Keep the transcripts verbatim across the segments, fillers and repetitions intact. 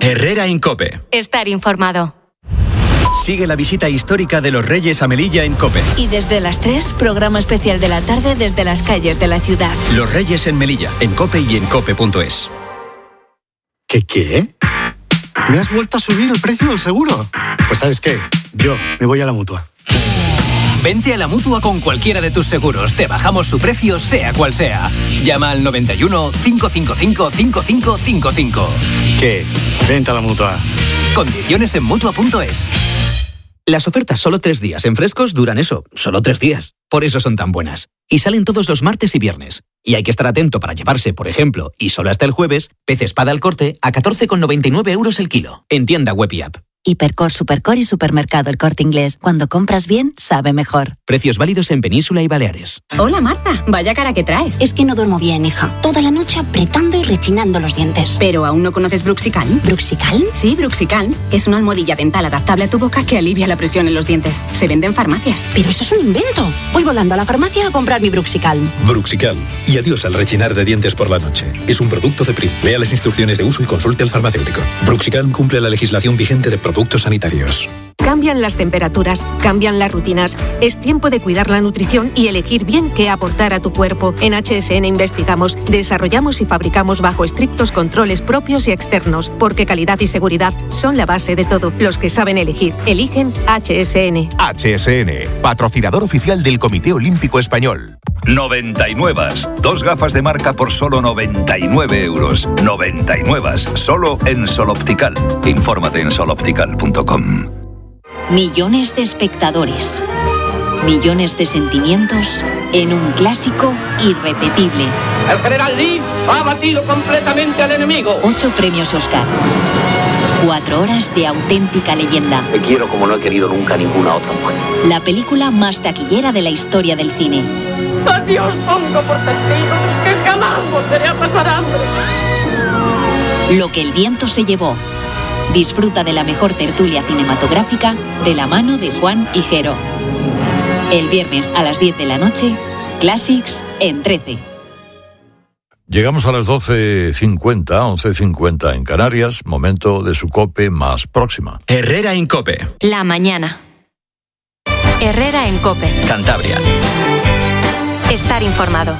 Herrera en COPE. Estar informado. Sigue la visita histórica de los Reyes a Melilla en COPE. Y desde las tres, programa especial de la tarde desde las calles de la ciudad. Los Reyes en Melilla, en COPE y en cope punto es. ¿Qué qué? ¿Me has vuelto a subir el precio del seguro? Pues ¿sabes qué? Yo me voy a la Mutua. Vente a la Mutua con cualquiera de tus seguros. Te bajamos su precio, sea cual sea. Llama al noventa y uno, cinco cinco cinco, cinco cinco cinco cinco. ¿Qué? Vente a la Mutua. Condiciones en Mutua punto es. Las ofertas solo tres días en Frescos duran eso, solo tres días. Por eso son tan buenas. Y salen todos los martes y viernes. Y hay que estar atento para llevarse, por ejemplo, y solo hasta el jueves, pez espada al corte a catorce con noventa y nueve euros el kilo. En tienda web y app. Hipercor, Supercor y Supermercado El Corte Inglés. Cuando compras bien, sabe mejor. Precios válidos en Península y Baleares. Hola Marta, vaya cara que traes. Es que no duermo bien, hija. Toda la noche apretando y rechinando los dientes. ¿Pero aún no conoces Bruxicalm? ¿Bruxicalm? Sí, Bruxicalm. Es una almohadilla dental adaptable a tu boca que alivia la presión en los dientes. Se vende en farmacias. Pero eso es un invento. Voy volando a la farmacia a comprar mi Bruxicalm. Bruxicalm. Y adiós al rechinar de dientes por la noche. Es un producto de Prim. Lea las instrucciones de uso y consulte al farmacéutico. Bruxicalm cumple la legislación vigente de productos sanitarios. Cambian las temperaturas, cambian las rutinas. Es tiempo de cuidar la nutrición y elegir bien qué aportar a tu cuerpo. En H S N investigamos, desarrollamos y fabricamos bajo estrictos controles propios y externos, porque calidad y seguridad son la base de todo. Los que saben elegir, eligen H S N. H S N, patrocinador oficial del Comité Olímpico Español. noventa y nueve. Dos gafas de marca por solo noventa y nueve euros. noventa y nueve. Solo en Sol Optical. Infórmate en sol optical punto com. Millones de espectadores. Millones de sentimientos en un clásico irrepetible. El general Lee ha batido completamente al enemigo. Ocho premios Oscar. Cuatro horas de auténtica leyenda. Te quiero como no he querido nunca ninguna otra mujer. La película más taquillera de la historia del cine. A Dios pongo por testigo que jamás volveré a pasar hambre. Lo que el viento se llevó. Disfruta de la mejor tertulia cinematográfica de la mano de Juan Higuero. El viernes a las diez de la noche, Classics en trece. Llegamos a las doce cincuenta, once cincuenta en Canarias, momento de su COPE más próxima. Herrera en COPE. La mañana. Herrera en COPE. Cantabria. Estar informado.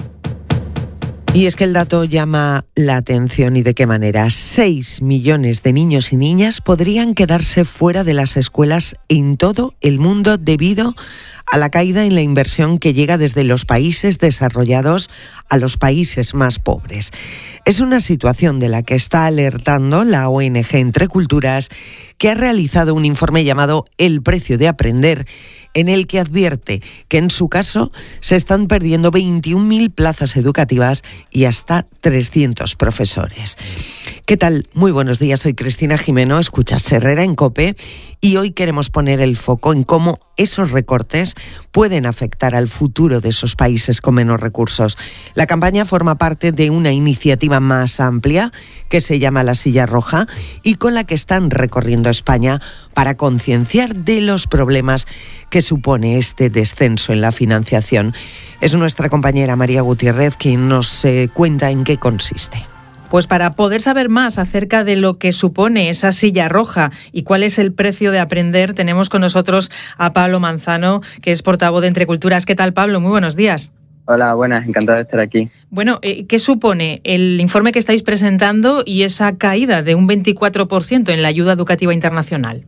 Y es que el dato llama la atención, y de qué manera. Seis millones de niños y niñas podrían quedarse fuera de las escuelas en todo el mundo debido a la caída en la inversión que llega desde los países desarrollados a los países más pobres. Es una situación de la que está alertando la O N G Entre Culturas, que ha realizado un informe llamado El precio de aprender, en el que advierte que en su caso se están perdiendo veintiún mil plazas educativas y hasta trescientos profesores. ¿Qué tal? Muy buenos días, soy Cristina Jimeno, escuchas Herrera en COPE, y hoy queremos poner el foco en cómo esos recortes pueden afectar al futuro de esos países con menos recursos. La campaña forma parte de una iniciativa más amplia que se llama La Silla Roja y con la que están recorriendo España para concienciar de los problemas que supone este descenso en la financiación. Es nuestra compañera María Gutiérrez quien nos eh, cuenta en qué consiste. Pues para poder saber más acerca de lo que supone esa silla roja y cuál es el precio de aprender, tenemos con nosotros a Pablo Manzano, que es portavoz de Entre Culturas. ¿Qué tal, Pablo? Muy buenos días. Hola, buenas, encantado de estar aquí. Bueno, ¿qué supone el informe que estáis presentando y esa caída de un veinticuatro por ciento en la ayuda educativa internacional?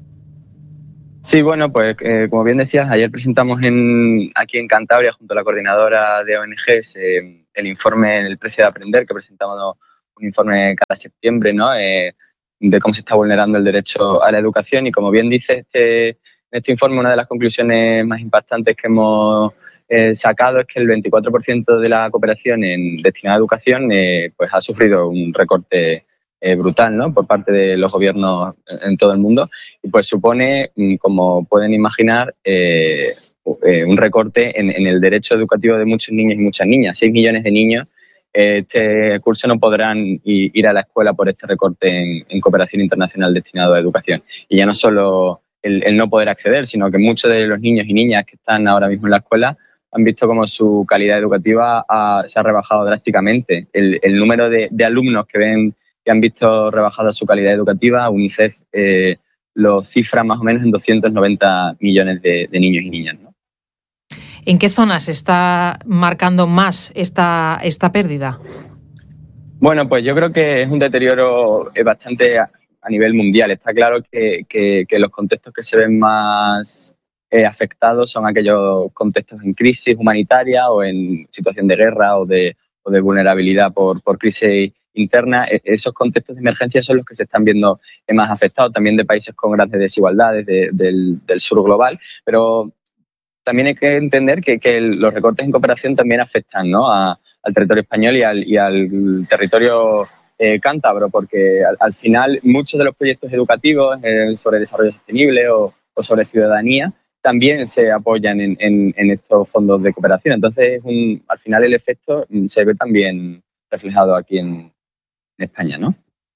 Sí, bueno, pues eh, como bien decías, ayer presentamos en, aquí en Cantabria, junto a la coordinadora de O N Ges, eh, el informe El precio de aprender, que presentamos un informe cada septiembre, ¿no? Eh, de cómo se está vulnerando el derecho a la educación. Y como bien dice este, en este informe, una de las conclusiones más impactantes que hemos eh, sacado es que el veinticuatro por ciento de la cooperación en, destinada a educación eh, pues ha sufrido un recorte eh, brutal, ¿no? Por parte de los gobiernos en todo el mundo, y pues supone, como pueden imaginar, eh, eh, un recorte en, en el derecho educativo de muchos niños y muchas niñas. Seis millones de niños este curso no podrán ir a la escuela por este recorte en, en cooperación internacional destinado a educación. Y ya no solo el, el no poder acceder, sino que muchos de los niños y niñas que están ahora mismo en la escuela han visto cómo su calidad educativa ha, se ha rebajado drásticamente. El, el número de, de alumnos que ven que han visto rebajada su calidad educativa. UNICEF eh, lo cifra más o menos en doscientos noventa millones de, de niños y niñas, ¿no? ¿En qué zonas se está marcando más esta, esta pérdida? Bueno, pues yo creo que es un deterioro bastante a, a nivel mundial. Está claro que, que, que los contextos que se ven más eh, afectados son aquellos contextos en crisis humanitaria o en situación de guerra o de, o de vulnerabilidad por, por crisis interna. Esos contextos de emergencia son los que se están viendo más afectados, también de países con grandes desigualdades de, del, del sur global, pero también hay que entender que, que los recortes en cooperación también afectan, ¿no?, a, al territorio español y al, y al territorio eh, cántabro, porque al, al final muchos de los proyectos educativos eh, sobre desarrollo sostenible o, o sobre ciudadanía también se apoyan en, en, en estos fondos de cooperación. Entonces, un, al final el efecto se ve también reflejado aquí en, en España, ¿no?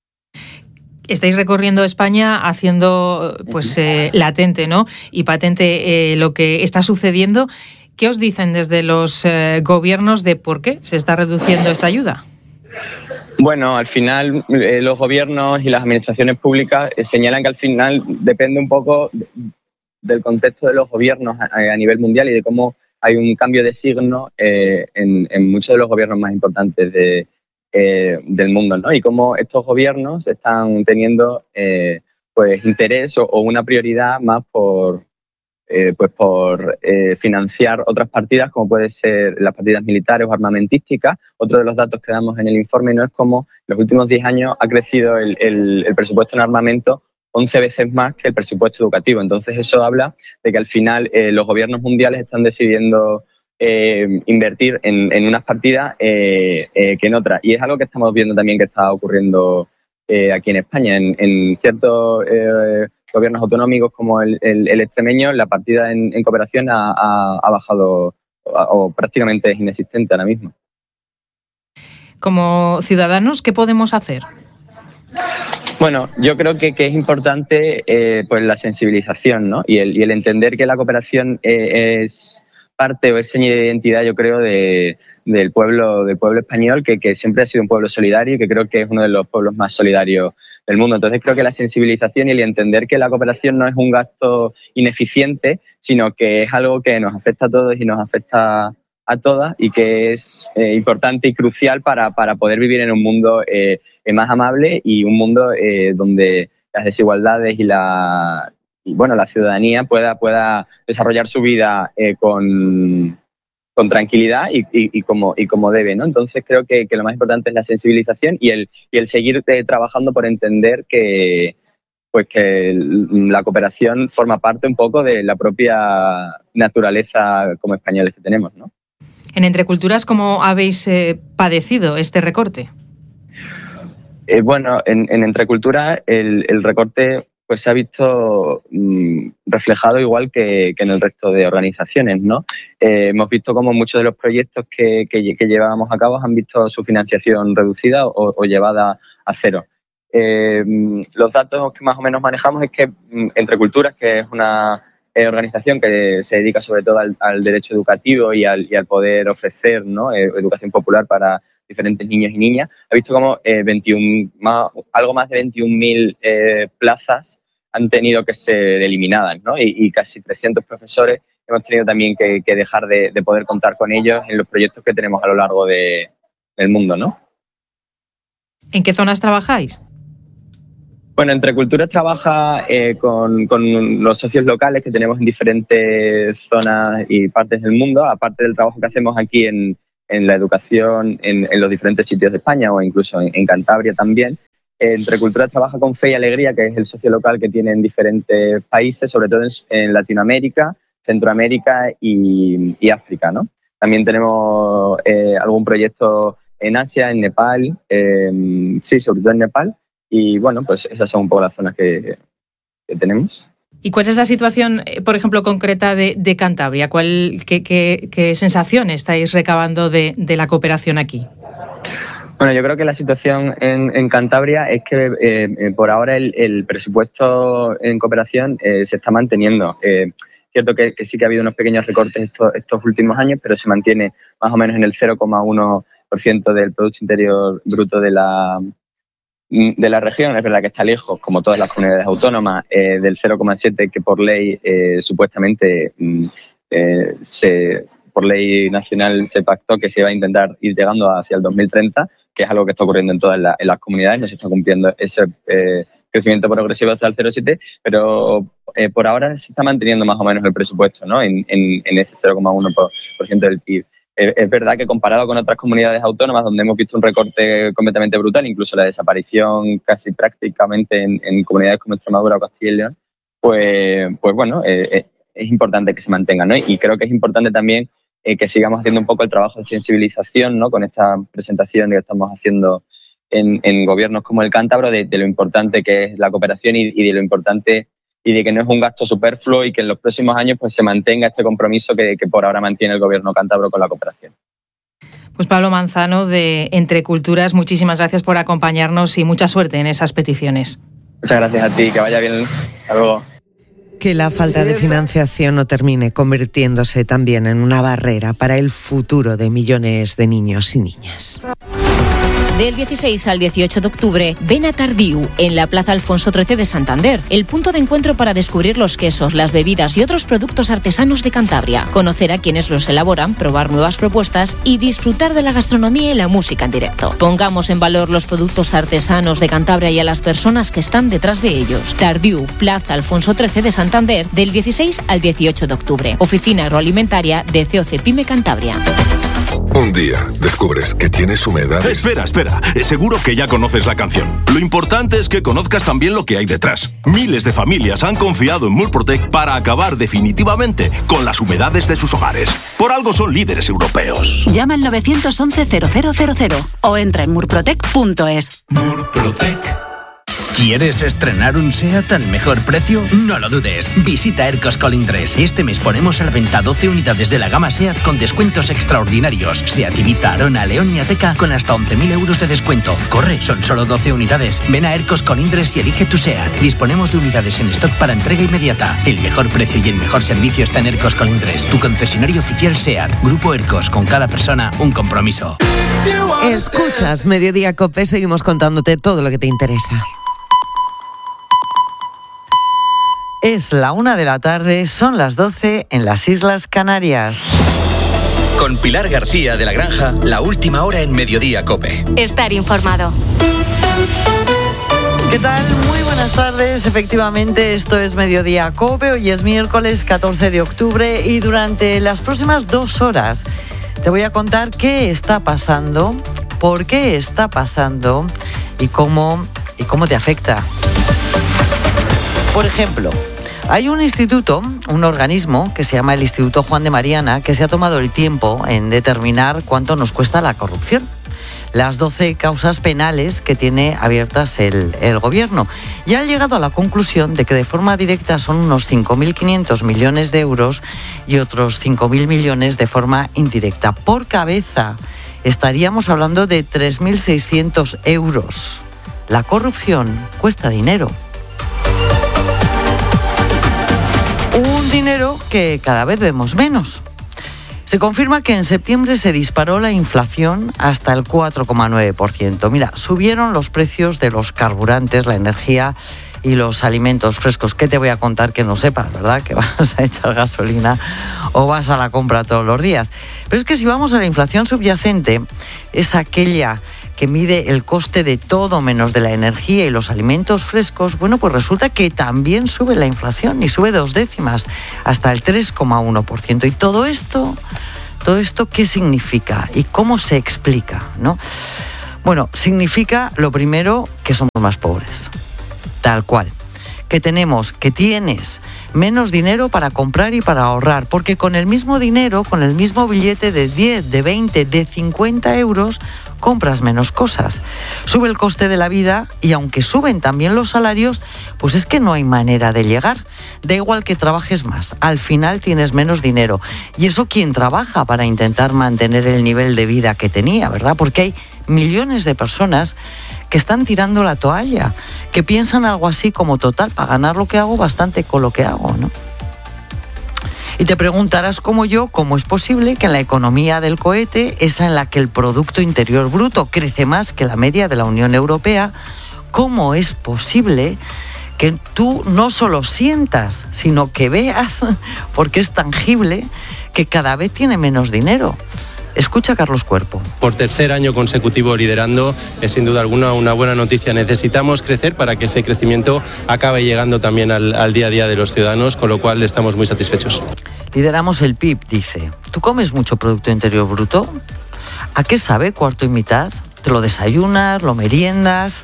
Estáis recorriendo España haciendo pues eh, latente, ¿no?, y patente eh, lo que está sucediendo. ¿Qué os dicen desde los eh, gobiernos de por qué se está reduciendo esta ayuda? Bueno, al final eh, los gobiernos y las administraciones públicas eh, señalan que al final depende un poco de, del contexto de los gobiernos a, a nivel mundial y de cómo hay un cambio de signo eh, en, en muchos de los gobiernos más importantes de, eh, del mundo, ¿no? Y cómo estos gobiernos están teniendo eh, pues interés o, o una prioridad más por Eh, pues por eh, financiar otras partidas, como pueden ser las partidas militares o armamentísticas. Otro de los datos que damos en el informe no es cómo en los últimos diez años ha crecido el, el, el presupuesto en armamento once veces más que el presupuesto educativo. Entonces eso habla de que al final eh, los gobiernos mundiales están decidiendo eh, invertir en, en unas partidas eh, eh, que en otras. Y es algo que estamos viendo también que está ocurriendo eh, aquí en España. En, en ciertos eh, gobiernos autonómicos como el, el, el extremeño, la partida en, en cooperación ha, ha, ha bajado o, o prácticamente es inexistente ahora mismo. Como ciudadanos, ¿qué podemos hacer? Bueno, yo creo que, que es importante eh, pues la sensibilización, ¿no? Y el, y el entender que la cooperación eh, es parte o es seña de identidad, yo creo, de, del pueblo del pueblo español, que, que siempre ha sido un pueblo solidario y que creo que es uno de los pueblos más solidarios del mundo. Entonces creo que la sensibilización y el entender que la cooperación no es un gasto ineficiente, sino que es algo que nos afecta a todos y nos afecta a todas y que es eh, importante y crucial para, para poder vivir en un mundo eh, más amable y un mundo eh, donde las desigualdades y la y bueno la ciudadanía pueda, pueda desarrollar su vida eh, con, con tranquilidad y, y, y, como, y como debe, ¿no? Entonces creo que, que lo más importante es la sensibilización y el, y el seguir eh, trabajando por entender que, pues que el, la cooperación forma parte un poco de la propia naturaleza como españoles que tenemos, ¿no? En Entre Culturas, ¿cómo habéis eh, padecido este recorte? Eh, bueno, en, en Entre Culturas el, el recorte pues se ha visto mmm, reflejado igual que, que en el resto de organizaciones, ¿no? Eh, hemos visto cómo muchos de los proyectos que, que, que llevábamos a cabo han visto su financiación reducida o, o llevada a cero. Eh, los datos que más o menos manejamos es que mmm, Entre Culturas, que es una eh, organización que se dedica sobre todo al, al derecho educativo y al, y al poder ofrecer, ¿no?, eh, educación popular para diferentes niños y niñas, ha visto como eh, veintiún, más, algo más de veintiún mil eh, plazas han tenido que ser eliminadas, ¿no? Y, y casi trescientos profesores hemos tenido también que, que dejar de, de poder contar con ellos en los proyectos que tenemos a lo largo de, del mundo, ¿no? ¿En qué zonas trabajáis? Bueno, Entre Culturas trabaja eh, con, con los socios locales que tenemos en diferentes zonas y partes del mundo, aparte del trabajo que hacemos aquí en en la educación en, en los diferentes sitios de España o incluso en, en Cantabria también. Entre Culturas trabaja con Fe y Alegría, que es el socio local que tiene en diferentes países, sobre todo en, en Latinoamérica, Centroamérica y, y África, ¿no? También tenemos eh, algún proyecto en Asia, en Nepal, eh, sí, sobre todo en Nepal, y bueno, pues esas son un poco las zonas que, que tenemos. ¿Y cuál es la situación, por ejemplo, concreta de, de Cantabria? ¿Cuál, qué, qué, ¿Qué sensación estáis recabando de, de la cooperación aquí? Bueno, yo creo que la situación en, en Cantabria es que eh, por ahora el, el presupuesto en cooperación eh, se está manteniendo. Eh, cierto que, que sí que ha habido unos pequeños recortes estos, estos últimos años, pero se mantiene más o menos en el cero coma uno por ciento del Producto Interior Bruto de la, de la región. Es verdad que está lejos, como todas las comunidades autónomas, eh, del cero coma siete que por ley eh, supuestamente eh, se, por ley nacional se pactó que se iba a intentar ir llegando hacia el dos mil treinta, que es algo que está ocurriendo en todas la, en las comunidades. No se está cumpliendo ese eh, crecimiento progresivo hasta el cero coma siete, pero eh, por ahora se está manteniendo más o menos el presupuesto, ¿no? en, en, en ese cero coma uno por ciento del P I B. Es verdad que comparado con otras comunidades autónomas donde hemos visto un recorte completamente brutal, incluso la desaparición casi prácticamente en, en comunidades como Extremadura o Castilla y León, pues, pues bueno, eh, es importante que se mantenga, ¿no? Y creo que es importante también eh, que sigamos haciendo un poco el trabajo de sensibilización, ¿no? Con esta presentación que estamos haciendo en, en gobiernos como el cántabro, de, de lo importante que es la cooperación y, y de lo importante y de que no es un gasto superfluo y que en los próximos años pues se mantenga este compromiso que, que por ahora mantiene el gobierno cántabro con la cooperación. Pues Pablo Manzano de Entre Culturas, muchísimas gracias por acompañarnos y mucha suerte en esas peticiones. Muchas gracias a ti, que vaya bien. Hasta luego. Que la falta de financiación no termine convirtiéndose también en una barrera para el futuro de millones de niños y niñas. Del dieciséis al dieciocho de octubre, ven a Tardiu, en la Plaza Alfonso trece de Santander, el punto de encuentro para descubrir los quesos, las bebidas y otros productos artesanos de Cantabria, conocer a quienes los elaboran, probar nuevas propuestas y disfrutar de la gastronomía y la música en directo. Pongamos en valor los productos artesanos de Cantabria y a las personas que están detrás de ellos. Tardiu, Plaza Alfonso trece de Santander, del dieciséis al dieciocho de octubre. Oficina Agroalimentaria de C O C Pyme Cantabria. Un día descubres que tienes humedades. Espera, espera. Seguro que ya conoces la canción. Lo importante es que conozcas también lo que hay detrás. Miles de familias han confiado en Murprotec para acabar definitivamente con las humedades de sus hogares. Por algo son líderes europeos. Llama al nueve once cero cero cero cero o entra en murprotec punto es. Murprotec. ¿Quieres estrenar un SEAT al mejor precio? No lo dudes. Visita Ercos Colindres. Este mes ponemos a la venta doce unidades de la gama SEAT con descuentos extraordinarios. SEAT Ibiza, Arona, León y Ateca con hasta once mil euros de descuento. Corre, son solo doce unidades. Ven a Ercos Colindres y elige tu SEAT. Disponemos de unidades en stock para entrega inmediata. El mejor precio y el mejor servicio está en Ercos Colindres, tu concesionario oficial SEAT. Grupo Ercos, con cada persona un compromiso. Escuchas Mediodía COPE, seguimos contándote todo lo que te interesa. Es la una de la tarde, son las doce en las Islas Canarias. Con Pilar García de la Granja, la última hora en Mediodía COPE. Estar informado. ¿Qué tal? Muy buenas tardes. Efectivamente, esto es Mediodía COPE. Hoy es miércoles catorce de octubre y durante las próximas dos horas te voy a contar qué está pasando, por qué está pasando y cómo, y cómo te afecta. Por ejemplo, hay un instituto, un organismo que se llama el Instituto Juan de Mariana, que se ha tomado el tiempo en determinar cuánto nos cuesta la corrupción. Las doce causas penales que tiene abiertas el, el gobierno. Y ha llegado a la conclusión de que de forma directa son unos cinco mil quinientos millones de euros y otros cinco mil millones de forma indirecta. Por cabeza estaríamos hablando de tres mil seiscientos euros. La corrupción cuesta dinero. Un dinero que cada vez vemos menos. Se confirma que en septiembre se disparó la inflación hasta el cuatro coma nueve por ciento. Mira, subieron los precios de los carburantes, la energía y los alimentos frescos. ¿Qué te voy a contar que no sepas, verdad? Que vas a echar gasolina o vas a la compra todos los días. Pero es que si vamos a la inflación subyacente, es aquella que mide el coste de todo menos de la energía y los alimentos frescos, bueno, pues resulta que también sube la inflación y sube dos décimas, hasta el tres coma uno por ciento. Y todo esto, todo esto, ¿qué significa? ¿Y cómo se explica? ¿No? Bueno, significa, lo primero, que somos más pobres. Tal cual. Que tenemos, que tienes menos dinero para comprar y para ahorrar, porque con el mismo dinero, con el mismo billete de diez, de veinte, de cincuenta euros, compras menos cosas. Sube el coste de la vida y aunque suben también los salarios, pues es que no hay manera de llegar. Da igual que trabajes más, al final tienes menos dinero. Y eso quien trabaja para intentar mantener el nivel de vida que tenía, ¿verdad? Porque hay millones de personas que están tirando la toalla, que piensan algo así como total, para ganar lo que hago, bastante con lo que hago, ¿no? Y te preguntarás como yo, ¿cómo es posible que en la economía del cohete, esa en la que el Producto Interior Bruto crece más que la media de la Unión Europea, cómo es posible que tú no solo sientas, sino que veas, porque es tangible, que cada vez tiene menos dinero. Escucha a Carlos Cuerpo. Por tercer año consecutivo liderando, es sin duda alguna una buena noticia. Necesitamos crecer para que ese crecimiento acabe llegando también al, al día a día de los ciudadanos, con lo cual estamos muy satisfechos. Lideramos el P I B, dice. ¿Tú comes mucho Producto Interior Bruto? ¿A qué sabe cuarto y mitad? ¿Te lo desayunas, lo meriendas?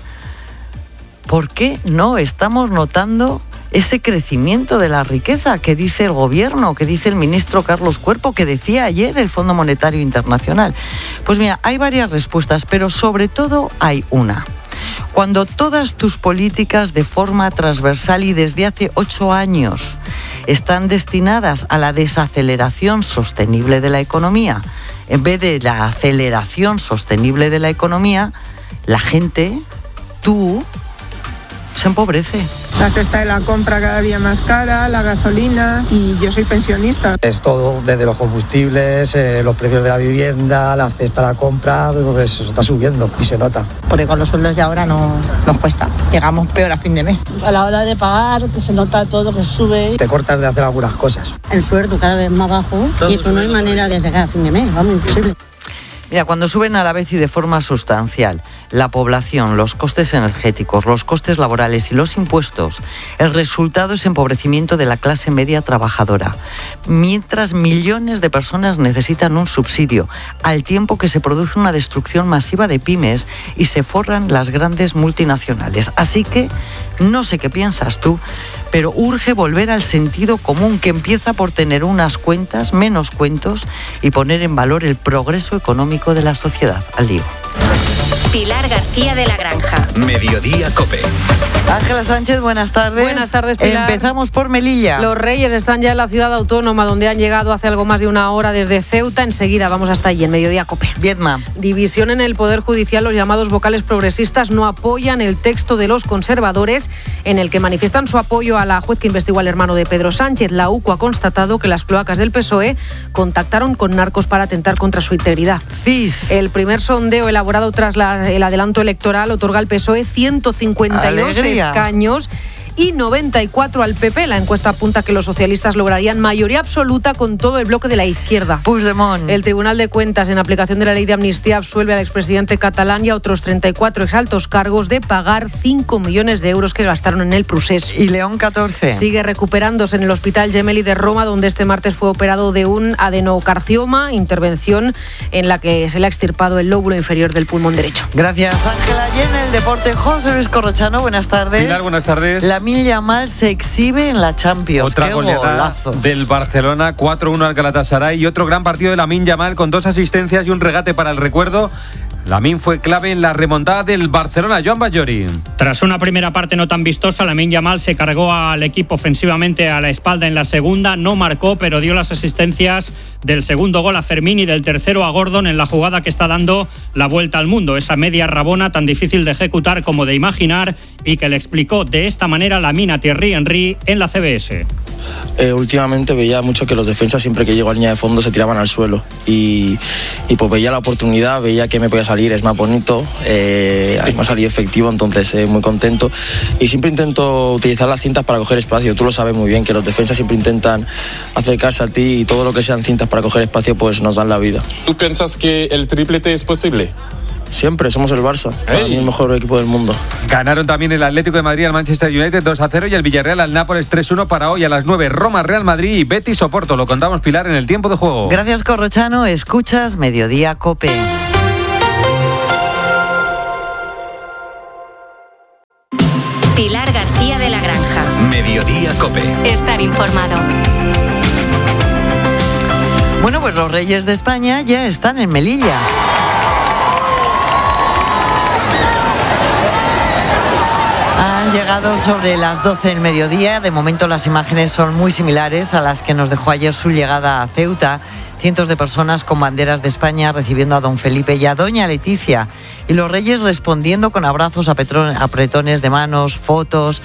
¿Por qué no estamos notando ese crecimiento de la riqueza que dice el gobierno, que dice el ministro Carlos Cuerpo, que decía ayer el Fondo Monetario Internacional? Pues mira, hay varias respuestas, pero sobre todo hay una. Cuando todas tus políticas de forma transversal y desde hace ocho años están destinadas a la desaceleración sostenible de la economía, en vez de la aceleración sostenible de la economía, la gente, tú, se empobrece. La cesta de la compra cada día más cara, la gasolina, y yo soy pensionista. Es todo, desde los combustibles, eh, los precios de la vivienda, la cesta de la compra, pues está subiendo y se nota. Porque con los sueldos de ahora no nos cuesta, llegamos peor a fin de mes. A la hora de pagar, que se nota todo, que sube. Te cortas de hacer algunas cosas. El sueldo cada vez más bajo y pues no hay manera de llegar a fin de mes, vamos, imposible. Mira, cuando suben a la vez y de forma sustancial la población, los costes energéticos, los costes laborales y los impuestos, el resultado es empobrecimiento de la clase media trabajadora. Mientras millones de personas necesitan un subsidio, al tiempo que se produce una destrucción masiva de pymes y se forran las grandes multinacionales. Así que, no sé qué piensas tú, pero urge volver al sentido común, que empieza por tener unas cuentas, menos cuentos, y poner en valor el progreso económico de la sociedad. Al lío. Pilar García de la Granja. Mediodía COPE. Ángela Sánchez, buenas tardes. Buenas tardes, Pilar. Empezamos por Melilla. Los Reyes están ya en la ciudad autónoma, donde han llegado hace algo más de una hora desde Ceuta. Enseguida vamos hasta allí, en Mediodía COPE. Vietnam. División en el Poder Judicial. Los llamados vocales progresistas no apoyan el texto de los conservadores, en el que manifiestan su apoyo a la juez que investigó al hermano de Pedro Sánchez. La U C U ha constatado que las cloacas del P S O E contactaron con narcos para atentar contra su integridad. C I S. El primer sondeo elaborado tras la, el adelanto electoral otorga al P S O E ciento cincuenta y dos Alegría. escaños y noventa y cuatro al P P. La encuesta apunta que los socialistas lograrían mayoría absoluta con todo el bloque de la izquierda. Puigdemont. El Tribunal de Cuentas, en aplicación de la ley de amnistía, absuelve al expresidente catalán y a otros treinta y cuatro exaltos cargos de pagar cinco millones de euros que gastaron en el procés. Y León catorce. Sigue recuperándose en el Hospital Gemelli de Roma, donde este martes fue operado de un adenocarcioma, intervención en la que se le ha extirpado el lóbulo inferior del pulmón derecho. Gracias, Ángela. Y en el deporte, José Luis Corrochano, buenas tardes. Pilar, buenas tardes. La Lamine Yamal se exhibe en la Champions. Otra ¡Qué goleada golazo! del Barcelona, cuatro uno al Galatasaray, y otro gran partido de Lamine Yamal con dos asistencias y un regate para el recuerdo. Lamine fue clave en la remontada del Barcelona. Joan Bajori. Tras una primera parte no tan vistosa, Lamine Yamal se cargó al equipo ofensivamente a la espalda en la segunda, no marcó, pero dio las asistencias del segundo gol a Fermín y del tercero a Gordon en la jugada que está dando la vuelta al mundo. Esa media rabona tan difícil de ejecutar como de imaginar, y que le explicó de esta manera Lamine a Thierry Henry en la C B S. Eh, últimamente veía mucho que los defensas, siempre que llego a línea de fondo, se tiraban al suelo, y, y pues veía la oportunidad, veía que me podía salir, es más bonito, eh, me ha salido efectivo, entonces eh, muy contento, y siempre intento utilizar las cintas para coger espacio. Tú lo sabes muy bien, que los defensas siempre intentan acercarse a ti, y todo lo que sean cintas para coger espacio pues nos dan la vida. ¿Tú piensas que el triplete es posible? Siempre, somos el Barça, para mí el mejor equipo del mundo. Ganaron también el Atlético de Madrid al Manchester United dos a cero y el Villarreal al Nápoles tres uno. Para hoy a las nueve, Roma, Real Madrid y Betis Oporto. Lo contamos, Pilar, en el tiempo de juego. Gracias, Corrochano. Escuchas Mediodía COPE. Pilar García de la Granja. Mediodía COPE. Estar informado. Bueno, pues los Reyes de España ya están en Melilla. Han llegado sobre las doce del mediodía. De momento las imágenes son muy similares a las que nos dejó ayer su llegada a Ceuta. Cientos de personas con banderas de España recibiendo a don Felipe y a doña Leticia. Y los Reyes respondiendo con abrazos, apretones de manos, fotos.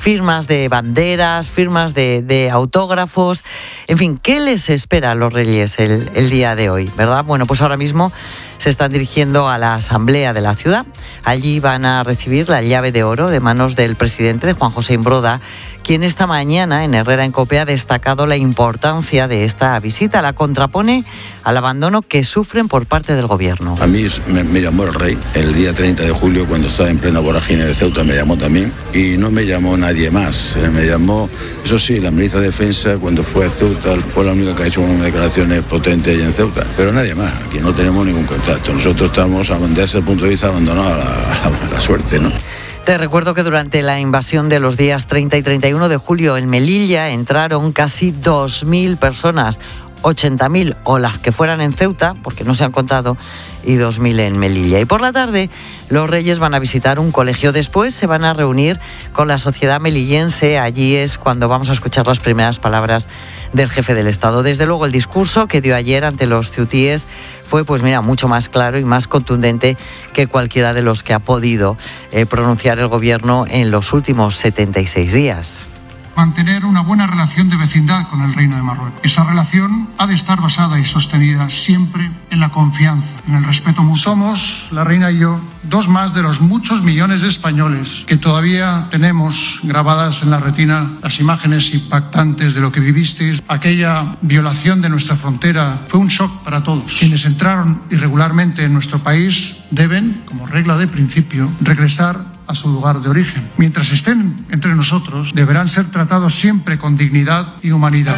firmas de banderas, firmas de, de autógrafos. En fin, ¿qué les espera a los Reyes el, el día de hoy, verdad? Bueno, pues ahora mismo se están dirigiendo a la Asamblea de la ciudad. Allí van a recibir la llave de oro de manos del presidente, de Juan José Imbroda, quien esta mañana en Herrera en Cope ha destacado la importancia de esta visita. La contrapone al abandono que sufren por parte del gobierno. A mí me, me llamó el rey el día treinta de julio, cuando estaba en plena vorágine de Ceuta, me llamó también, y no me llamó nadie más. Me llamó, eso sí, la ministra de Defensa cuando fue a Ceuta, fue la única que ha hecho unas declaraciones potentes allá en Ceuta, pero nadie más. Aquí no tenemos ningún contacto. Nosotros estamos, desde ese punto de vista, abandonados a la, a la, a la suerte, ¿no? Te recuerdo que durante la invasión de los días treinta y treinta y uno de julio en Melilla entraron casi dos mil personas, ochenta mil o las que fueran en Ceuta, porque no se han contado, y dos mil en Melilla. Y por la tarde los Reyes van a visitar un colegio. Después se van a reunir con la sociedad melillense. Allí es cuando vamos a escuchar las primeras palabras del jefe del Estado. Desde luego el discurso que dio ayer ante los ceutíes fue, pues mira, mucho más claro y más contundente que cualquiera de los que ha podido eh, pronunciar el gobierno en los últimos setenta y seis días. Mantener una buena relación de vecindad con el Reino de Marruecos. Esa relación ha de estar basada y sostenida siempre en la confianza, en el respeto mutuo. Somos, la reina y yo, dos más de los muchos millones de españoles que todavía tenemos grabadas en la retina las imágenes impactantes de lo que vivisteis. Aquella violación de nuestra frontera fue un shock para todos. Quienes entraron irregularmente en nuestro país deben, como regla de principio, regresar a su lugar de origen. Mientras estén entre nosotros, deberán ser tratados siempre con dignidad y humanidad.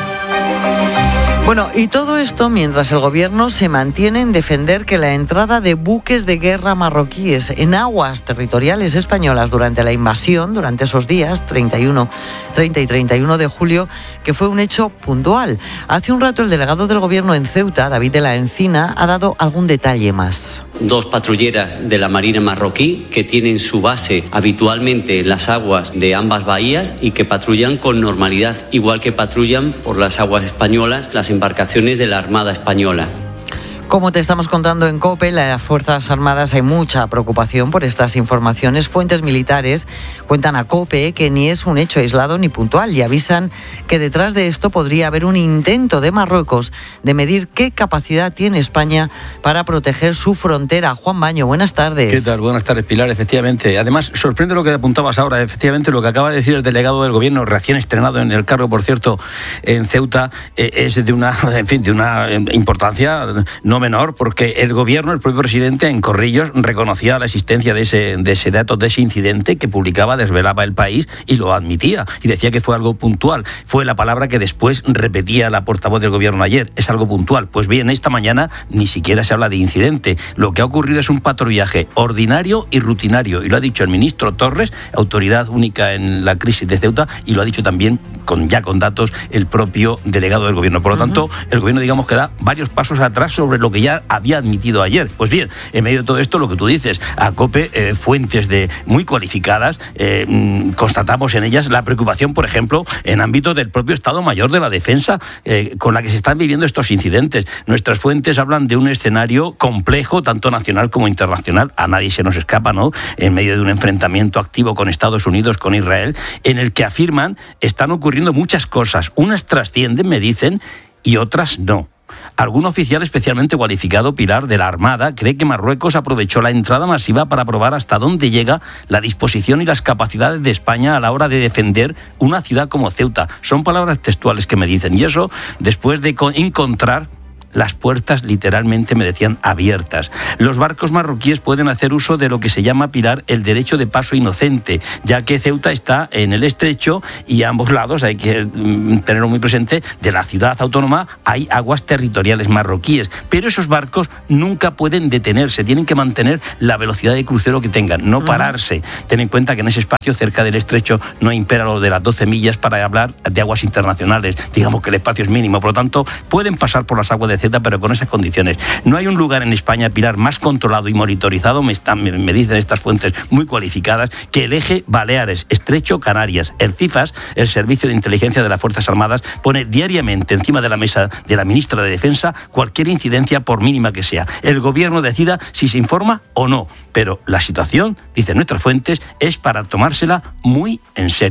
Bueno, y todo esto mientras el gobierno se mantiene en defender que la entrada de buques de guerra marroquíes en aguas territoriales españolas durante la invasión, durante esos días, treinta y uno, treinta y treinta y uno de julio, que fue un hecho puntual. Hace un rato el delegado del gobierno en Ceuta, David de la Encina, ha dado algún detalle más. Dos patrulleras de la Marina marroquí que tienen su base habitualmente en las aguas de ambas bahías y que patrullan con normalidad, igual que patrullan por las aguas españolas las embarcaciones de la Armada Española. Como te estamos contando en COPE, en las Fuerzas Armadas hay mucha preocupación por estas informaciones. Fuentes militares cuentan a COPE que ni es un hecho aislado ni puntual y avisan que detrás de esto podría haber un intento de Marruecos de medir qué capacidad tiene España para proteger su frontera. Juan Baño, buenas tardes. ¿Qué tal? Buenas tardes, Pilar. Efectivamente. Además, sorprende lo que apuntabas ahora. Efectivamente, lo que acaba de decir el delegado del gobierno, recién estrenado en el cargo, por cierto, en Ceuta, eh, es de una, en fin, de una importancia no menor, porque el gobierno, el propio presidente, en Corrillos, reconocía la existencia de ese, de ese dato, de ese incidente que publicaba, desvelaba El País y lo admitía. Y decía que fue algo puntual. Fue la palabra que después repetía la portavoz del gobierno ayer. Es algo puntual. Pues bien, esta mañana ni siquiera se habla de incidente. Lo que ha ocurrido es un patrullaje ordinario y rutinario. Y lo ha dicho el ministro Torres, autoridad única en la crisis de Ceuta, y lo ha dicho también, con ya con datos, el propio delegado del gobierno. Por lo tanto, el gobierno, digamos, que da varios pasos atrás sobre lo que ya había admitido ayer. Pues bien, en medio de todo esto, lo que tú dices, a COPE, eh, fuentes de muy cualificadas, eh, mmm, constatamos en ellas la preocupación, por ejemplo, en ámbito del propio Estado Mayor de la Defensa, eh, con la que se están viviendo estos incidentes. Nuestras fuentes hablan de un escenario complejo, tanto nacional como internacional. A nadie se nos escapa, ¿no?, en medio de un enfrentamiento activo con Estados Unidos, con Israel, en el que afirman están ocurriendo muchas cosas. Unas trascienden, me dicen, y otras no. Algún oficial especialmente cualificado, Pilar, de la Armada, cree que Marruecos aprovechó la entrada masiva para probar hasta dónde llega la disposición y las capacidades de España a la hora de defender una ciudad como Ceuta. Son palabras textuales que me dicen, y eso después de encontrar las puertas, literalmente, me decían, abiertas. Los barcos marroquíes pueden hacer uso de lo que se llama, Pilar, el derecho de paso inocente, ya que Ceuta está en el estrecho y a ambos lados, hay que tenerlo muy presente, de la ciudad autónoma hay aguas territoriales marroquíes. Pero esos barcos nunca pueden detenerse, tienen que mantener la velocidad de crucero que tengan, no pararse. Ten en cuenta que en ese espacio cerca del estrecho no impera lo de las doce millas para hablar de aguas internacionales. Digamos que el espacio es mínimo, por lo tanto, pueden pasar por las aguas de Ceuta, pero con esas condiciones. No hay un lugar en España, Pilar, más controlado y monitorizado, me, están, me, me dicen estas fuentes muy cualificadas, que el eje Baleares, Estrecho, Canarias. El CIFAS, el Servicio de Inteligencia de las Fuerzas Armadas, pone diariamente encima de la mesa de la ministra de Defensa cualquier incidencia, por mínima que sea. El gobierno decida si se informa o no, pero la situación, dicen nuestras fuentes, es para tomársela muy en serio.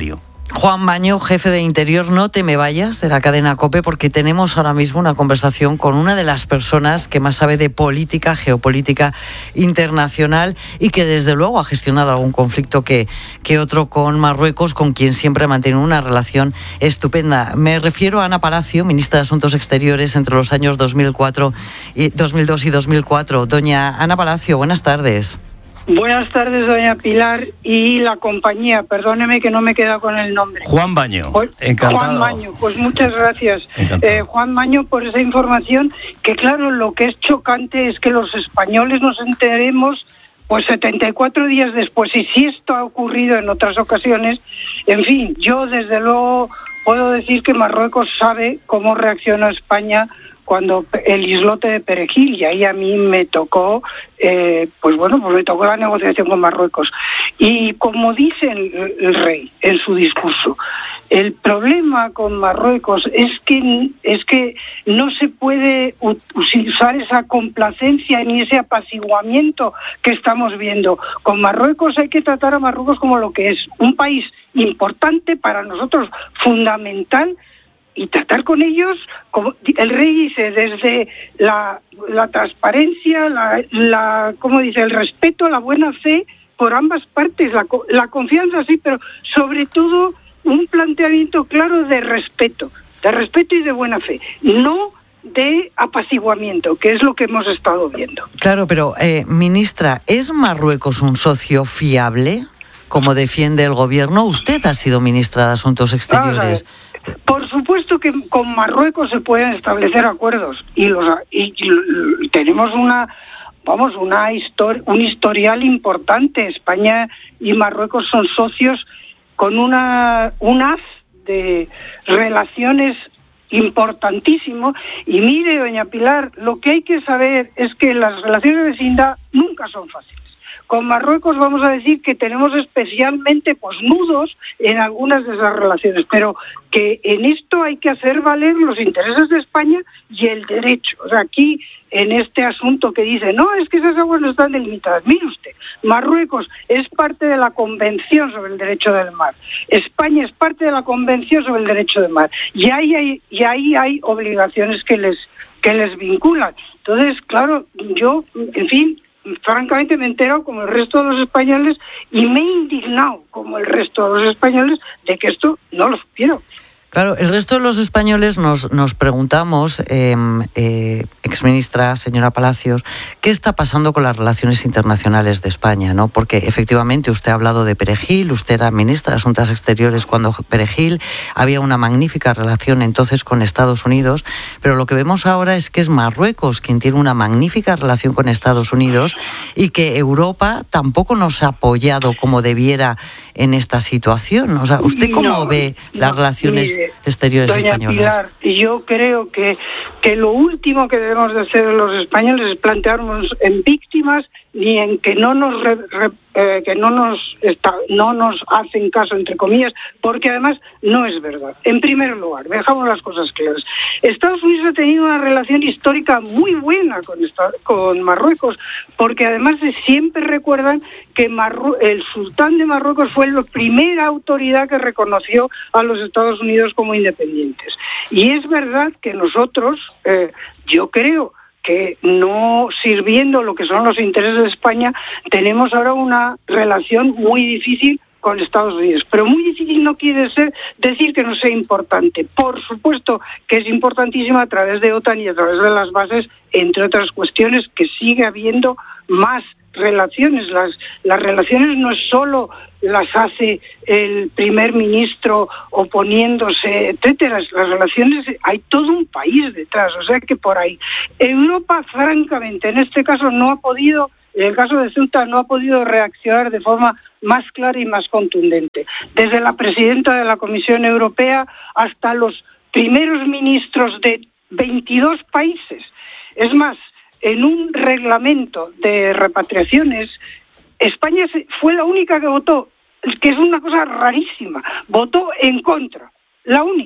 Juan Baño, jefe de Interior, no te me vayas de la cadena COPE, porque tenemos ahora mismo una conversación con una de las personas que más sabe de política, geopolítica internacional y que desde luego ha gestionado algún conflicto que, que otro con Marruecos, con quien siempre ha mantenido una relación estupenda. Me refiero a Ana Palacio, ministra de Asuntos Exteriores entre los años dos mil cuatro y dos mil dos y dos mil cuatro. Doña Ana Palacio, buenas tardes. Buenas tardes, doña Pilar, y la compañía. Perdóneme que no me he quedado con el nombre. Juan Baño, pues, encantado. Juan Baño, pues muchas gracias. Eh, Juan Baño, por esa información, que claro, lo que es chocante es que los españoles nos enteremos pues setenta y cuatro días después, y si esto ha ocurrido en otras ocasiones, en fin, yo desde luego puedo decir que Marruecos sabe cómo reacciona España cuando el islote de Perejil, y ahí a mí me tocó, eh, pues bueno, pues me tocó la negociación con Marruecos. Y como dice el, el rey en su discurso, el problema con Marruecos es que es que no se puede usar esa complacencia ni ese apaciguamiento que estamos viendo. Con Marruecos hay que tratar a Marruecos como lo que es, un país importante para nosotros, fundamental, y tratar con ellos, como el rey dice, desde la, la transparencia, la, la, ¿cómo dice?, el respeto, la buena fe por ambas partes, la, la confianza, sí, pero sobre todo un planteamiento claro de respeto, de respeto y de buena fe, no de apaciguamiento, que es lo que hemos estado viendo. Claro, pero, eh, ministra, ¿es Marruecos un socio fiable, como defiende el gobierno? Usted ha sido ministra de Asuntos Exteriores. Ah, por supuesto que con Marruecos se pueden establecer acuerdos y los y, y tenemos una vamos una histori- un historial importante. España y Marruecos son socios con una un haz de relaciones importantísimo. Y mire, doña Pilar, lo que hay que saber es que las relaciones de vecindad nunca son fáciles. Con Marruecos vamos a decir que tenemos especialmente pues nudos en algunas de esas relaciones, pero que en esto hay que hacer valer los intereses de España y el derecho. O sea, aquí en este asunto que dice, no, es que esas aguas no están delimitadas. Mire usted, Marruecos es parte de la Convención sobre el Derecho del Mar. España es parte de la Convención sobre el Derecho del Mar. Y ahí hay, y ahí hay obligaciones que les, que les vinculan. Entonces, claro, yo, en fin, francamente me he enterado como el resto de los españoles y me he indignado como el resto de los españoles de que esto no lo supieron. Claro, el resto de los españoles nos, nos preguntamos, eh, eh, exministra, señora Palacios, ¿qué está pasando con las relaciones internacionales de España? ¿No? Porque efectivamente usted ha hablado de Perejil, usted era ministra de Asuntos Exteriores cuando Perejil, había una magnífica relación entonces con Estados Unidos, pero lo que vemos ahora es que es Marruecos quien tiene una magnífica relación con Estados Unidos y que Europa tampoco nos ha apoyado como debiera en esta situación. O sea, ¿usted cómo no, ve las no, relaciones mire, exteriores doña españolas? Pilar, yo creo que, que lo último que debemos de hacer los españoles es plantearnos en víctimas ni en que no nos re, re, eh, que no nos está, no nos hacen caso, entre comillas, porque además no es verdad. En primer lugar, dejamos las cosas claras. Estados Unidos ha tenido una relación histórica muy buena con, esta, con Marruecos, porque además siempre recuerdan que Marru- el sultán de Marruecos fue la primera autoridad que reconoció a los Estados Unidos como independientes. Y es verdad que nosotros, eh, yo creo, que no sirviendo lo que son los intereses de España, tenemos ahora una relación muy difícil con Estados Unidos. Pero muy difícil no quiere ser decir que no sea importante. Por supuesto que es importantísima a través de OTAN y a través de las bases, entre otras cuestiones, que sigue habiendo más relaciones. Las, las relaciones no es solo las hace el primer ministro oponiéndose, etcétera. Las relaciones, hay todo un país detrás, o sea que por ahí. Europa, francamente, en este caso no ha podido, en el caso de Ceuta, no ha podido reaccionar de forma más clara y más contundente. Desde la presidenta de la Comisión Europea hasta los primeros ministros de veintidós países. Es más, en un reglamento de repatriaciones, España fue la única que votó, que es una cosa rarísima, votó en contra, la única.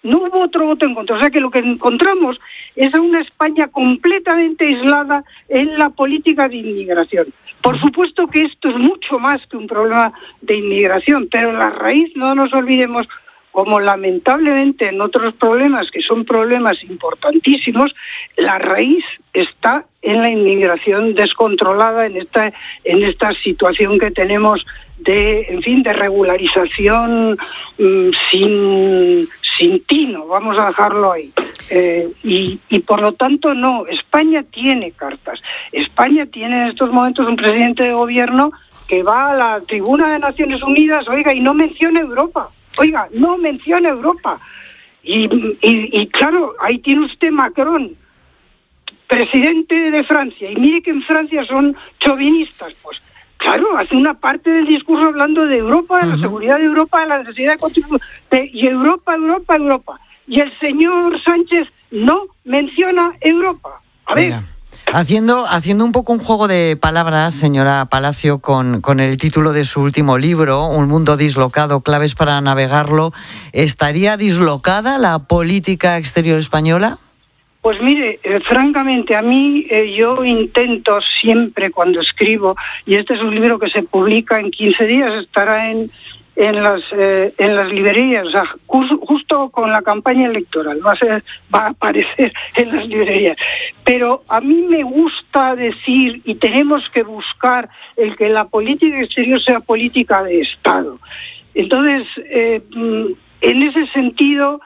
no hubo otro voto en contra. O sea que lo que encontramos es a una España completamente aislada en la política de inmigración. Por supuesto que esto es mucho más que un problema de inmigración, pero la raíz, no nos olvidemos, como lamentablemente en otros problemas, que son problemas importantísimos, la raíz está en la inmigración descontrolada, en esta en esta situación que tenemos de, en fin, de regularización mmm, sin sin tino, vamos a dejarlo ahí. Eh, y, y por lo tanto, no, España tiene cartas. España tiene en estos momentos un presidente de gobierno que va a la tribuna de Naciones Unidas, oiga, y no menciona Europa. Oiga, no menciona Europa. Y, y, y claro, ahí tiene usted Macron, presidente de Francia, y mire que en Francia son chauvinistas, pues claro, hace una parte del discurso hablando de Europa, de la seguridad de Europa, de la necesidad de contribución, y Europa, Europa, Europa. Y el señor Sánchez no menciona Europa. A ver... Oiga. Haciendo, haciendo un poco un juego de palabras, señora Palacio, con, con el título de su último libro, Un mundo dislocado, claves para navegarlo, ¿estaría dislocada la política exterior española? Pues mire, eh, francamente, a mí eh, yo intento siempre cuando escribo, y este es un libro que se publica en quince días, estará en... en las eh, en las librerías, o sea, justo, justo con la campaña electoral va a ser, va a aparecer en las librerías. Pero a mí me gusta decir, y tenemos que buscar el que la política exterior sea política de Estado. Entonces, eh, en ese sentido,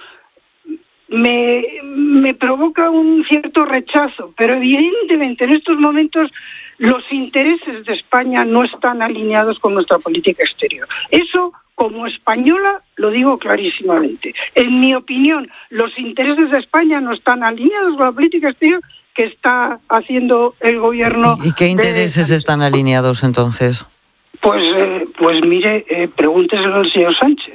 me, me provoca un cierto rechazo, pero evidentemente en estos momentos los intereses de España no están alineados con nuestra política exterior. Eso, como española, lo digo clarísimamente. En mi opinión, los intereses de España no están alineados con la política exterior que está haciendo el gobierno. ¿Y qué intereses de... están alineados entonces? Pues, eh, pues mire, eh, pregúnteselo al señor Sánchez.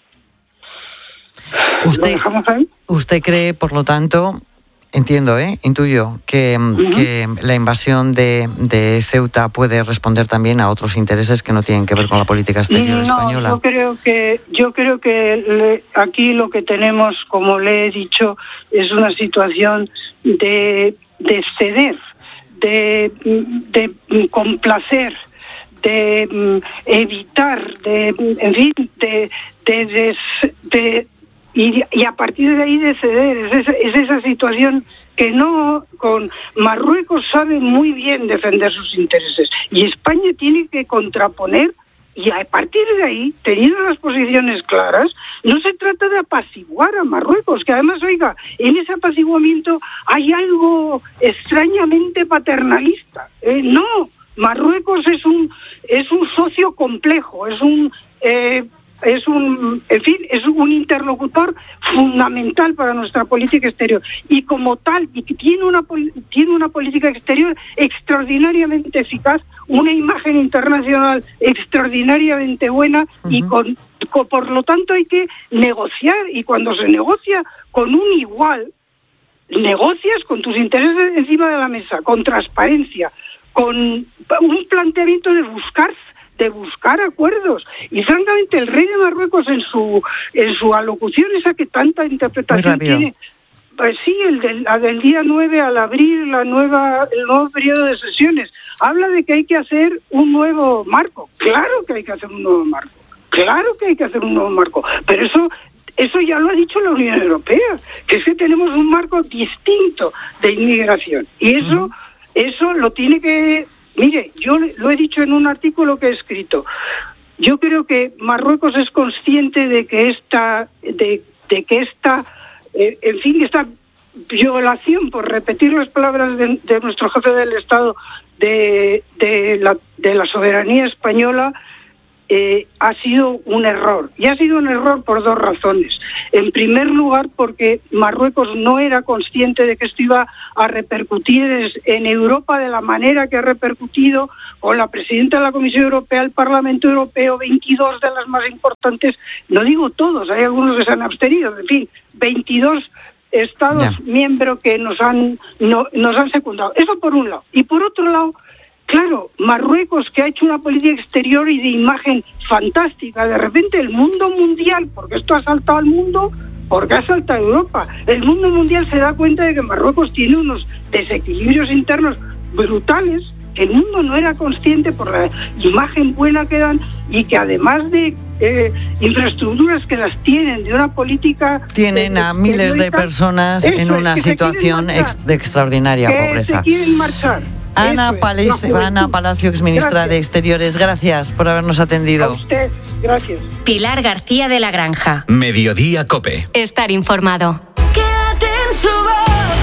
¿Usted, ¿Usted cree, por lo tanto... Entiendo, ¿eh? Intuyo que, uh-huh. que la invasión de, de Ceuta puede responder también a otros intereses que no tienen que ver con la política exterior no, española. Yo creo que yo creo que le, aquí lo que tenemos, como le he dicho, es una situación de, de ceder, de, de complacer, de evitar, de, en fin, de, de, de, de Y, y a partir de ahí de ceder. Es esa, es esa situación que no, con Marruecos sabe muy bien defender sus intereses y España tiene que contraponer, y a partir de ahí, teniendo las posiciones claras, no se trata de apaciguar a Marruecos, que además, oiga, en ese apaciguamiento hay algo extrañamente paternalista. Eh, no, Marruecos es un es un socio complejo, es un eh, es un, en fin, es un interlocutor fundamental para nuestra política exterior, y como tal, y que tiene una tiene una política exterior extraordinariamente eficaz, una imagen internacional extraordinariamente buena, uh-huh. y con, con por lo tanto hay que negociar, y cuando se negocia con un igual, negocias con tus intereses encima de la mesa, con transparencia, con un planteamiento de buscar de buscar acuerdos. Y francamente el rey de Marruecos en su en su alocución, esa que tanta interpretación tiene, pues sí, el del, la del día nueve, al abrir la nueva el nuevo periodo de sesiones, habla de que hay que hacer un nuevo marco. Claro que hay que hacer un nuevo marco. Claro que hay que hacer un nuevo marco. Pero eso Eso ya lo ha dicho la Unión Europea, que es que tenemos un marco distinto de inmigración. Y eso, uh-huh. eso lo tiene que... Mire, yo lo he dicho en un artículo que he escrito. Yo creo que Marruecos es consciente de que esta, de, de que esta, eh, en fin, esta violación, por repetir las palabras de, de nuestro jefe del Estado, de, de, la, de la soberanía española, Eh, ha sido un error. Y ha sido un error por dos razones. En primer lugar, porque Marruecos no era consciente de que esto iba a repercutir en Europa de la manera que ha repercutido, con la presidenta de la Comisión Europea, el Parlamento Europeo, veintidós de las más importantes, no digo todos, hay algunos que se han abstenido, en fin, veintidós Estados yeah. miembros que nos han, no, nos han secundado. Eso por un lado. Y por otro lado, claro, Marruecos, que ha hecho una política exterior y de imagen fantástica, de repente el mundo mundial, porque esto ha saltado al mundo, porque ha saltado Europa. El mundo mundial se da cuenta de que Marruecos tiene unos desequilibrios internos brutales, que el mundo no era consciente por la imagen buena que dan, y que además de eh, infraestructuras que las tienen, de una política... Tienen a miles de personas en una situación ex, de extraordinaria que pobreza. Se quieren marchar. Ana, Palacio, Ana Palacio, exministra gracias. de Exteriores, gracias por habernos atendido. A usted, gracias. Pilar García de la Granja. Mediodía Cope. Estar informado. Quédate en su voz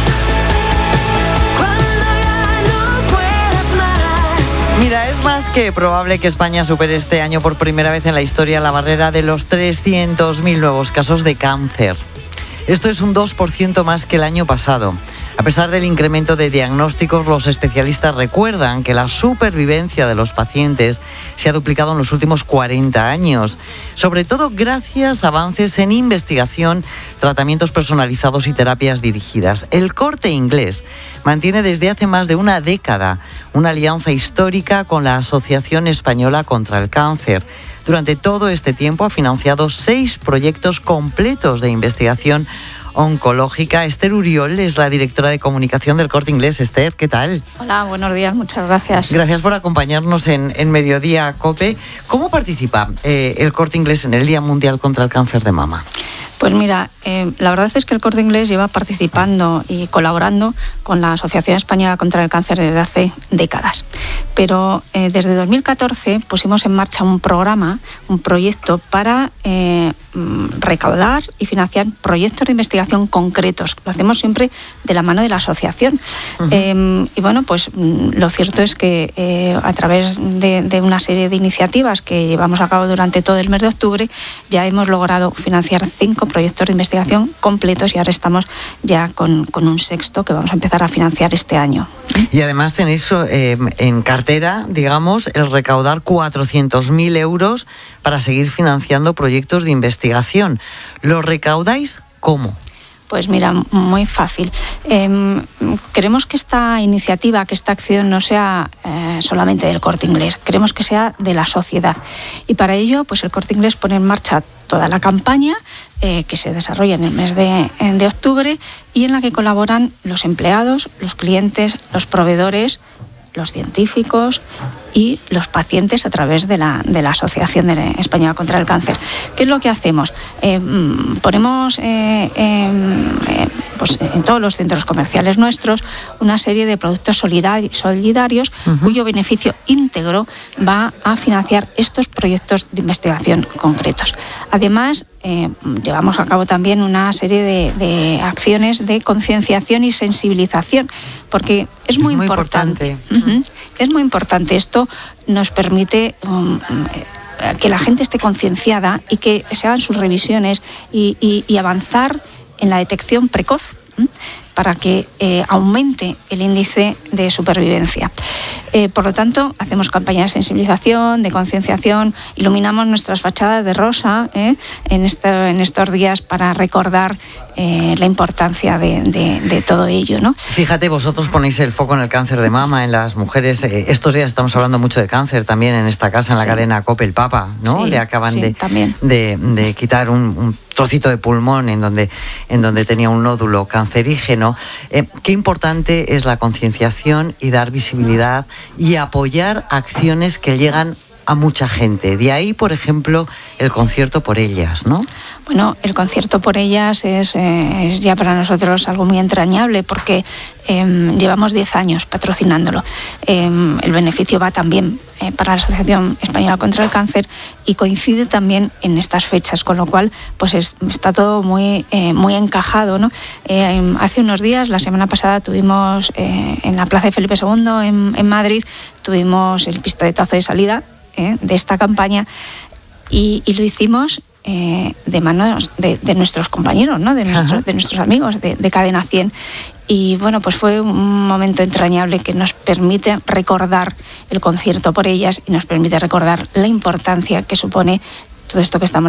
cuando ya no puedas más. Mira, es más que probable que España supere este año por primera vez en la historia la barrera de los trescientos mil nuevos casos de cáncer. Esto es un dos por ciento más que el año pasado. A pesar del incremento de diagnósticos, los especialistas recuerdan que la supervivencia de los pacientes se ha duplicado en los últimos cuarenta años, sobre todo gracias a avances en investigación, tratamientos personalizados y terapias dirigidas. El Corte Inglés mantiene desde hace más de una década una alianza histórica con la Asociación Española contra el Cáncer. Durante todo este tiempo ha financiado seis proyectos completos de investigación oncológica. Esther Uriol es la directora de comunicación del Corte Inglés. Esther, ¿qué tal? Hola, buenos días, muchas gracias. Gracias por acompañarnos en, en Mediodía Cope. ¿Cómo participa eh, el Corte Inglés en el Día Mundial contra el Cáncer de Mama? Pues mira, eh, la verdad es que el Corte Inglés lleva participando y colaborando con la Asociación Española contra el Cáncer desde hace décadas. Pero eh, desde dos mil catorce pusimos en marcha un programa, un proyecto para eh, recaudar y financiar proyectos de investigación concretos. Lo hacemos siempre de la mano de la asociación. Uh-huh. Eh, y bueno, pues lo cierto es que eh, a través de, de una serie de iniciativas que llevamos a cabo durante todo el mes de octubre, ya hemos logrado financiar cinco proyectos de investigación completos y ahora estamos ya con, con un sexto que vamos a empezar a financiar este año. Y además tenéis eh, en cartera, digamos, el recaudar cuatrocientos mil euros para seguir financiando proyectos de investigación. ¿Lo recaudáis cómo? Pues mira, muy fácil. Eh, queremos que esta iniciativa, que esta acción no sea eh, solamente del Corte Inglés, queremos que sea de la sociedad. Y para ello, pues el Corte Inglés pone en marcha toda la campaña eh, que se desarrolla en el mes de, de octubre y en la que colaboran los empleados, los clientes, los proveedores, los científicos y los pacientes a través de la, de la Asociación Española contra el Cáncer. ¿Qué es lo que hacemos? Eh, ponemos eh, eh, pues en todos los centros comerciales nuestros una serie de productos solidari- solidarios uh-huh. cuyo beneficio íntegro va a financiar estos proyectos de investigación concretos. Además, eh, llevamos a cabo también una serie de, de acciones de concienciación y sensibilización, porque es muy, muy importante. importante. Uh-huh. Es muy importante. Esto nos permite um, que la gente esté concienciada y que se hagan sus revisiones y, y, y avanzar en la detección precoz ¿eh? para que eh, aumente el índice de supervivencia. Eh, por lo tanto, hacemos campañas de sensibilización, de concienciación, iluminamos nuestras fachadas de rosa ¿eh? en, este, en estos días para recordar eh, la importancia de, de, de todo ello, ¿no? Fíjate, vosotros ponéis el foco en el cáncer de mama, en las mujeres. Eh, estos días estamos hablando mucho de cáncer también en esta casa, en la sí. cadena COPE, el Papa, ¿no? Sí, Le acaban sí, de, también. de, de quitar un, un trocito de pulmón en donde, en donde tenía un nódulo cancerígeno. Eh, qué importante es la concienciación y dar visibilidad y apoyar acciones que llegan a mucha gente. De ahí, por ejemplo, el concierto por ellas, ¿no? Bueno, el concierto por ellas es, eh, es ya para nosotros algo muy entrañable porque eh, llevamos diez años patrocinándolo. Eh, el beneficio va también eh, para la Asociación Española contra el Cáncer y coincide también en estas fechas, con lo cual pues es, está todo muy, eh, muy encajado, ¿no? Eh, hace unos días, la semana pasada, tuvimos eh, en la Plaza de Felipe segundo en, en Madrid, tuvimos el pistoletazo de salida eh, de esta campaña y, y lo hicimos Eh, de manos de, de nuestros compañeros, ¿no? de, nuestro, de nuestros amigos de, de Cadena cien. Y bueno, pues fue un momento entrañable que nos permite recordar el concierto por ellas y nos permite recordar la importancia que supone todo esto que estamos